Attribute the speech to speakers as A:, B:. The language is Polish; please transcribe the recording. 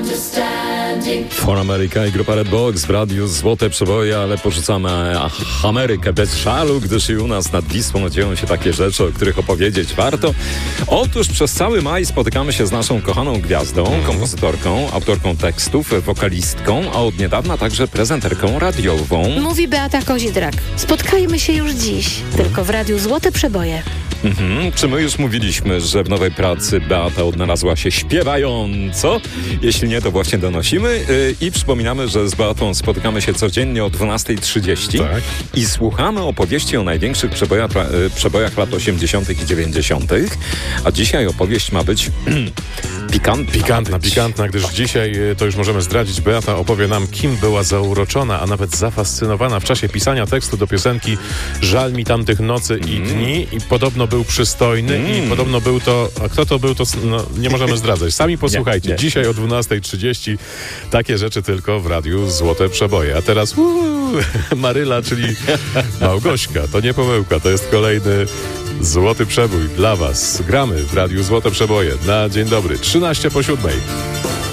A: For America i grupa Redbox w radiu Złote Przeboje, ale porzucamy Amerykę bez żalu, gdyż i u nas nad Wisłą dzieją się takie rzeczy, o których opowiedzieć warto. Otóż przez cały maj spotykamy się z naszą kochaną gwiazdą, kompozytorką, autorką tekstów, wokalistką, a od niedawna także prezenterką radiową.
B: Mówi Beata Kozidrak. Spotkajmy się już dziś, tylko w radiu Złote Przeboje.
A: Czy my już mówiliśmy, że w nowej pracy Beata odnalazła się śpiewająco? Jeśli nie, to właśnie donosimy i przypominamy, że z Beatą spotykamy się codziennie o 12:30 i słuchamy opowieści o największych przebojach lat 80. i 90. A dzisiaj opowieść ma być
C: pikantna, gdyż dzisiaj, to już możemy zdradzić, Beata opowie nam, kim była zauroczona, a nawet zafascynowana w czasie pisania tekstu do piosenki Żal mi tamtych nocy i dni, i podobno był przystojny i podobno był to, a kto to był, to nie możemy zdradzać. Sami posłuchajcie. Nie. Dzisiaj o 12:30 takie rzeczy tylko w radiu Złote Przeboje. A teraz Maryla, czyli Małgośka. To nie pomyłka, to jest kolejny Złoty Przebój dla was. Gramy w radiu Złote Przeboje na dzień dobry. 13:07.